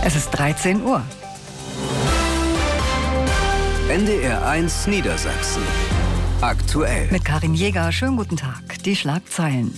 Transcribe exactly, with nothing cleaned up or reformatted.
Es ist dreizehn Uhr. N D R eins Niedersachsen. Aktuell. Mit Karin Jäger, schönen guten Tag. Die Schlagzeilen.